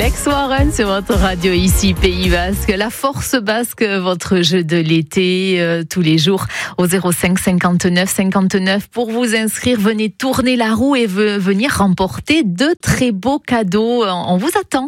Alex Warren sur votre radio ici, Pays Basque. La Force Basque, votre jeu de l'été, tous les jours au 05 59 59. Pour vous inscrire, venez tourner la roue et venir remporter de très beaux cadeaux. On vous attend.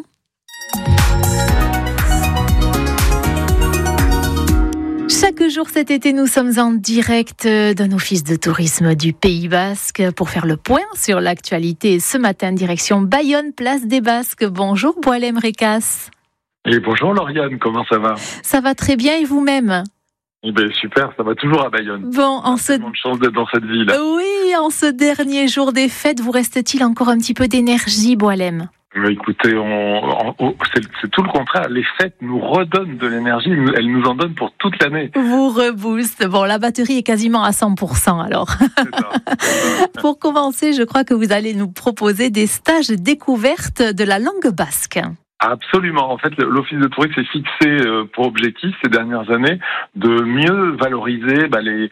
Chaque jour cet été, nous sommes en direct d'un office de tourisme du Pays Basque pour faire le point sur l'actualité. Ce matin, direction Bayonne, place des Basques. Bonjour, Boalem Rekas. Et bonjour Lauriane, comment ça va ? Ça va très bien et vous-même ? Eh bien, super, ça va toujours à Bayonne. Bon, on a tellement de chance d'être dans cette ville. Oui, en ce dernier jour des fêtes, vous reste-t-il encore un petit peu d'énergie, Boalem ? Mais écoutez, c'est tout le contraire. Les fêtes nous redonnent de l'énergie, elles nous en donnent pour toute l'année. Vous rebooste. Bon, la batterie est quasiment à 100% alors. C'est ça. Pour commencer, je crois que vous allez nous proposer des stages découvertes de la langue basque. Absolument. En fait, l'Office de tourisme s'est fixé pour objectif ces dernières années de mieux valoriser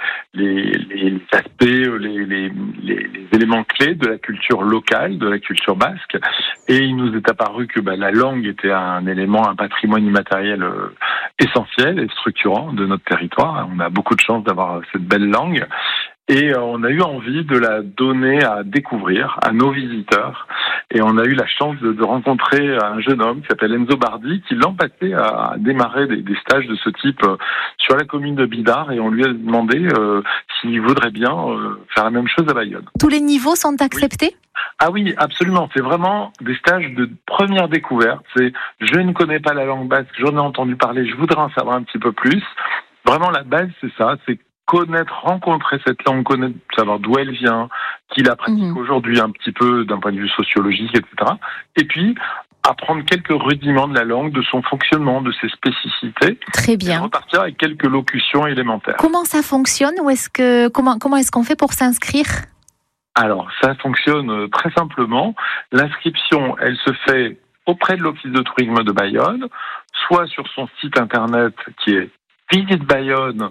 les aspects, les éléments clés de la culture locale, de la culture basque. Et il nous est apparu que la langue était un élément, un patrimoine immatériel essentiel et structurant de notre territoire. On a beaucoup de chance d'avoir cette belle langue. Et on a eu envie de la donner à découvrir à nos visiteurs. Et on a eu la chance de rencontrer un jeune homme qui s'appelle Enzo Bardi, qui l'an passé a démarré des stages de ce type sur la commune de Bidart. Et on lui a demandé s'il voudrait bien faire la même chose à Bayonne. Tous les niveaux sont acceptés ? Oui. Ah oui, absolument. C'est vraiment des stages de première découverte. C'est je ne connais pas la langue basque, j'en ai entendu parler, je voudrais en savoir un petit peu plus. Vraiment, la base, c'est ça, c'est connaître, rencontrer cette langue, connaître, savoir d'où elle vient, qui la pratique aujourd'hui un petit peu d'un point de vue sociologique, etc. Et puis, apprendre quelques rudiments de la langue, de son fonctionnement, de ses spécificités. Très bien. Et repartir avec quelques locutions élémentaires. Comment ça fonctionne ? Comment est-ce qu'on fait pour s'inscrire ? Alors, ça fonctionne très simplement. L'inscription, elle se fait auprès de l'Office de tourisme de Bayonne, soit sur son site internet qui est visitebayonne.com,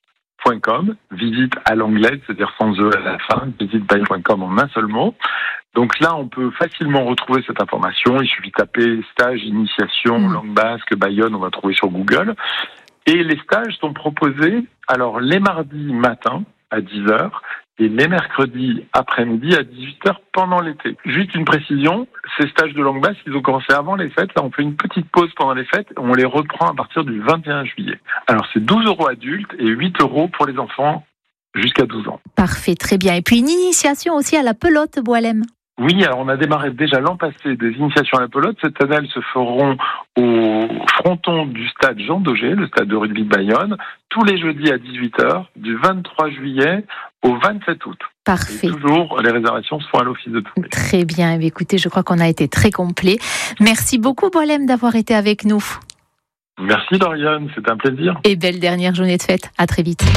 visite à l'anglaise, c'est-à-dire sans E à la fin, visitebayonne.com en un seul mot. Donc là, on peut facilement retrouver cette information. Il suffit de taper stage, initiation, langue basque, Bayonne, on va trouver sur Google. Et les stages sont proposés, alors les mardis matin à 10h et les mercredis après-midi à 18h pendant l'été. Juste une précision, ces stages de langue basque, ils ont commencé avant les fêtes. Là, on fait une petite pause pendant les fêtes. On les reprend à partir du 21 juillet. Alors, c'est 12 € adultes et 8 € pour les enfants jusqu'à 12 ans. Parfait, très bien. Et puis une initiation aussi à la pelote, Boalem. Oui, alors on a démarré déjà l'an passé des initiations à la pelote. Cette année, elles se feront au fronton du stade Jean Daugé, le stade de rugby de Bayonne, tous les jeudis à 18h, du 23 juillet au 27 août. Parfait. Et toujours, les réservations se font à l'Office de tourisme. Très bien. Écoutez, je crois qu'on a été très complet. Merci beaucoup, Boalem, d'avoir été avec nous. Merci, Lauriane. C'était un plaisir. Et belle dernière journée de fête. À très vite.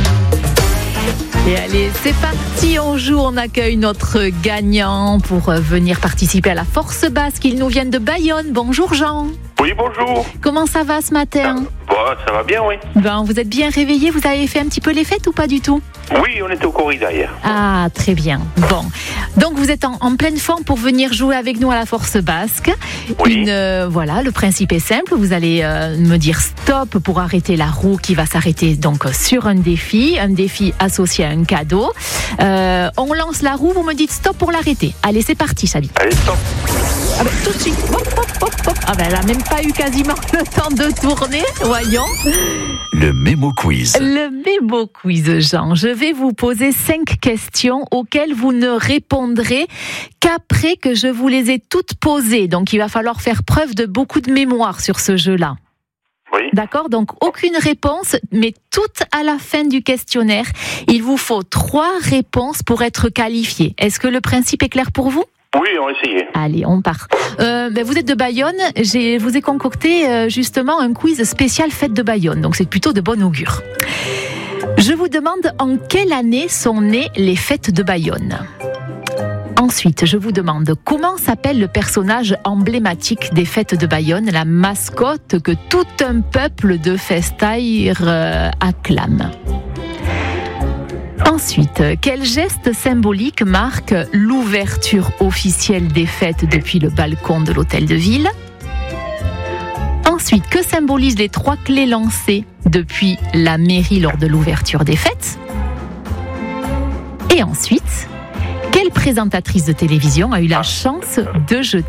Et allez, c'est parti, on joue, on accueille notre gagnant pour venir participer à la Force Basque. Ils nous viennent de Bayonne. Bonjour Jean. Oui, bonjour. Comment ça va ce matin ? Ça va bien, oui. Vous êtes bien réveillés, vous avez fait un petit peu les fêtes ou pas du tout ? Oui, on était au corrida hier. Ah, très bien. Bon, donc vous êtes en pleine forme pour venir jouer avec nous à la Force Basque. Oui. Voilà, le principe est simple. Vous allez me dire stop pour arrêter la roue qui va s'arrêter donc sur un défi associé à un cadeau. On lance la roue, vous me dites stop pour l'arrêter. Allez, c'est parti, Chabi. Allez, stop. Ah ben, tout de suite. Hop, hop, hop, hop. Ah ben, elle n'a même pas eu quasiment le temps de tourner. Voyons. Le Mémo Quiz. Le Mémo Quiz, Jean. Je vais vous poser 5 questions auxquelles vous ne répondrez qu'après que je vous les ai toutes posées. Donc, il va falloir faire preuve de beaucoup de mémoire sur ce jeu-là. Oui. D'accord, donc aucune réponse, mais toutes à la fin du questionnaire. Il vous faut 3 réponses pour être qualifié. Est-ce que le principe est clair pour vous ? Oui, on va essayer. Allez, on part. Vous êtes de Bayonne. Je vous ai concocté justement un quiz spécial fête de Bayonne. Donc c'est plutôt de bon augure. Je vous demande en quelle année sont nées les fêtes de Bayonne. Ensuite, je vous demande comment s'appelle le personnage emblématique des fêtes de Bayonne, la mascotte que tout un peuple de festaires acclame. Ensuite, quel geste symbolique marque l'ouverture officielle des fêtes depuis le balcon de l'hôtel de ville ? Ensuite, que symbolisent les 3 clés lancées depuis la mairie lors de l'ouverture des fêtes? Et ensuite, quelle présentatrice de télévision a eu la chance de jeter